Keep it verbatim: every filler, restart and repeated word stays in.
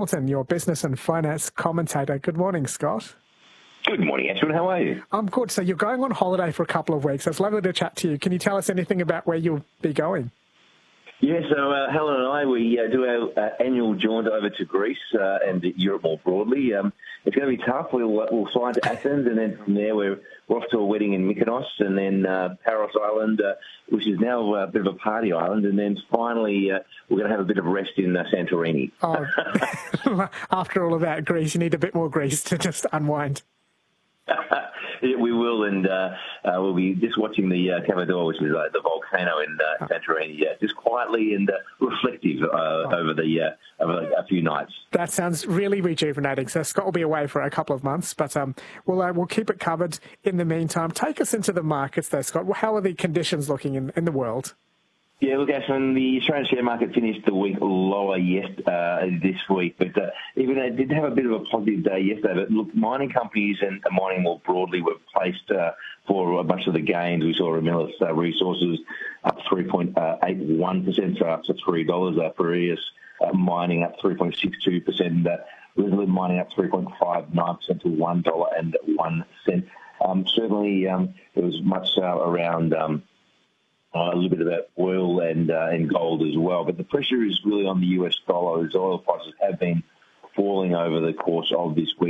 Hamilton, your business and finance commentator. Good morning, Scott. Good morning, Ashwin. How are you? I'm good. So you're going on holiday for a couple of weeks. It's lovely to chat to you. Can you tell us anything about where you'll be going? Yeah, so uh, Helen and I, we uh, do our uh, annual jaunt over to Greece uh, and Europe more broadly. Um, it's going to be tough. We'll, we'll fly to Athens, and then from there we're, we're off to a wedding in Mykonos, and then uh, Paros Island, uh, which is now a bit of a party island, and then finally uh, we're going to have a bit of rest in uh, Santorini. Oh, after all of that, Greece, you need a bit more Greece to just unwind. Yeah, we will, and uh, uh, we'll be just watching the uh, Cavador, which is uh, the volcano in uh, Santorini, yeah, just quietly and uh, reflective uh, oh. over the uh, over a few nights. That sounds really rejuvenating. So Scott will be away for a couple of months, but um, we'll uh, we'll keep it covered in the meantime. Take us into the markets, though, Scott. How are the conditions looking in, in the world? Yeah, look, Ashwin, the Australian share market finished the week lower yes, uh, this week, but uh, even though it did have a bit of a positive day yesterday, but look, mining companies and mining more broadly were placed uh, for a bunch of the gains. We saw Ramelius uh, Resources up three point eight one percent, so up to three dollars. Uh, Piraeus uh, Mining up three point six two percent, uh, Resolute Mining up three point five nine percent to one dollar and one cent. Um, certainly, um, there was much uh, around... Um, Uh, a little bit about oil and uh, and gold as well. But the pressure is really on the U S dollar, as oil prices have been falling over the course of this week.